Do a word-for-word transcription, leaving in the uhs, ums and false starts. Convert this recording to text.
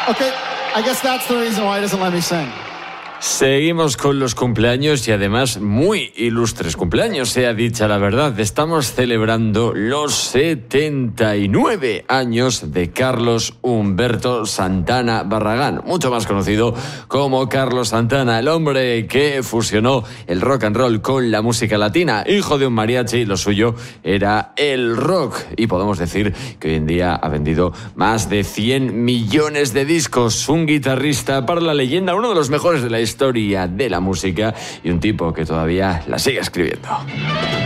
Okay, I guess that's the reason why he doesn't let me sing. Seguimos con los cumpleaños y además muy ilustres cumpleaños, sea dicha la verdad. Estamos celebrando los setenta y nueve años de Carlos Humberto Santana Barragán, mucho más conocido como Carlos Santana, el hombre que fusionó el rock and roll con la música latina. Hijo de un mariachi, lo suyo era el rock y podemos decir que hoy en día ha vendido más de cien millones de discos. Un guitarrista para la leyenda, uno de los mejores de la historia de la música y un tipo que todavía la sigue escribiendo.